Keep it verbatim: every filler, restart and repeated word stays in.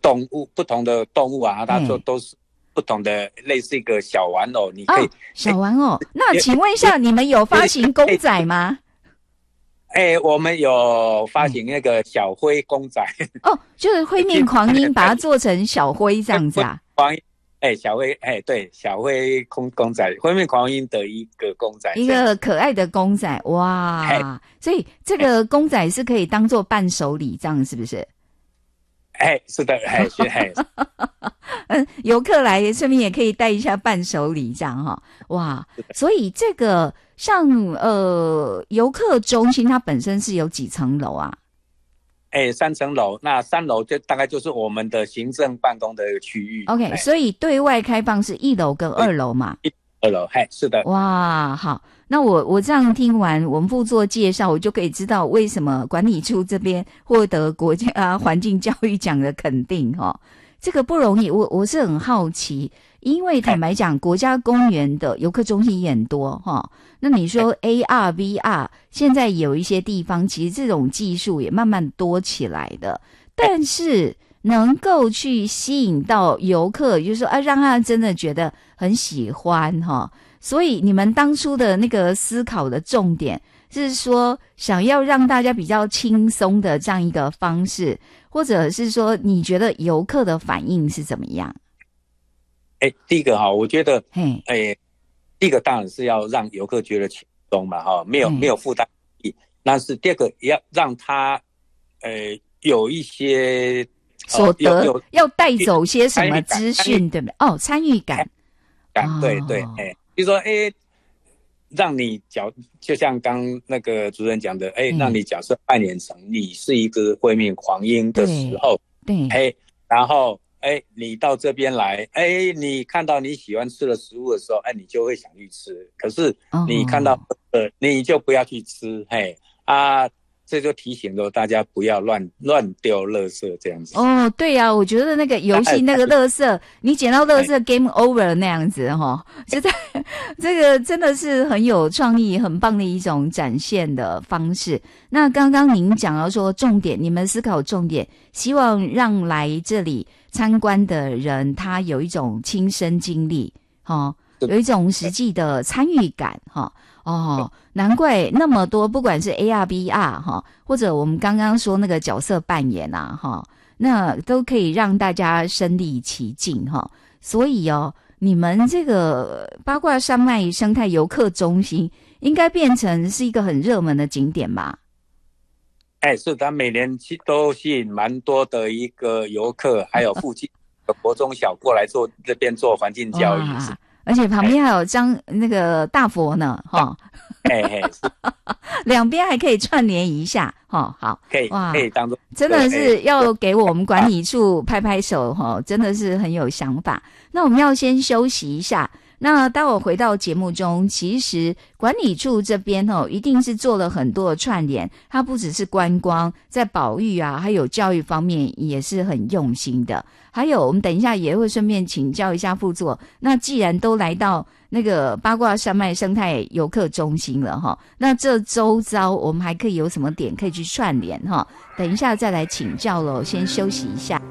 动物，不同的动物啊，它说都是不同的，类似一个小玩偶，你可以、 哦、小玩偶。那请问一下，你们有发行公仔吗？ 哎、欸，我们有发行那个小灰公仔。 哦，就是灰面狂鹰，把它做成小灰这样子啊？ 狂鹰，哎，小灰，哎，对，小灰公公仔，灰面狂鹰的一个公仔， 一个可爱的公仔，哇！所以这个公仔是可以当做伴手礼，这样是不是？ 哎，是的，哎，是哎， 嗯，游客来顺便也可以带一下伴手礼，这样哈，哇！所以这个像呃游客中心，它本身是有几层楼啊？ 哎，三层楼，那三楼就大概就是我们的行政办公的区域。 OK， 所以对外开放是一楼跟二楼嘛？ 一、二楼，嘿，是的。 哇，好。那我我这样听完我们副座介绍，我就可以知道为什么管理处这边获得国家、啊、环境教育奖的肯定齁，这个不容易。我我是很好奇，因为坦白讲，国家公园的游客中心也很多齁。那你说 A R V R 现在有一些地方，其实这种技术也慢慢多起来的，但是能够去吸引到游客，就是说啊，让他真的觉得很喜欢齁。所以你们当初的那个思考的重点是说想要让大家比较轻松的这样一个方式，或者是说你觉得游客的反应是怎么样？ 哎，第一个哈，我觉得，哎，第一个当然是要让游客觉得轻松嘛，哈，没有没有负担。但是第二个要让他，呃，有一些所得、呃、要带走些什么资讯，对不对？哦，参与感， 感，对对，哎。就说哎、欸，让你角就像刚那个主任讲的，哎、欸，让你角色扮演成你是一只灰面狂鹰的时候， 对， 哎、欸，然后哎、欸，你到这边来，哎、欸，你看到你喜欢吃的食物的时候，哎、欸，你就会想去吃。可是你看到呃、哦，你就不要去吃，嘿啊。这就提醒了大家不要乱乱丢垃圾这样子。 哦，对啊，我觉得那个游戏那个垃圾，你捡到垃圾 game over 那样子哈，就在这个真的是很有创意、很棒的一种展现的方式。那刚刚您讲到说重点，你们思考重点，希望让来这里参观的人他有一种亲身经历，哈，有一种实际的参与感，哈。哦，难怪那么多，不管是 A R V R 哈，或者我们刚刚说那个角色扮演啊哈，那都可以让大家身临其境哈。所以哦，你们这个八卦山脉生态游客中心应该变成是一个很热门的景点吧？ 哎，是的，每年都吸引蛮多的一个游客，还有附近的国中小过来做这边做环境教育。 而且旁边还有张、欸、那个大佛呢，哈， 哎哎， 两边还可以串联一下，哈，好， 可以哇，可以当做真的是要给我们管理处拍拍手，哈，真的是很有想法。那我们要先休息一下。那待会回到节目中，其实管理处这边哦，一定是做了很多的串联，它不只是观光，在保育啊，还有教育方面也是很用心的。还有，我们等一下也会顺便请教一下副座。那既然都来到那个八卦山脉生态游客中心了哈，那这周遭我们还可以有什么点可以去串联哈？等一下再来请教咯，先休息一下。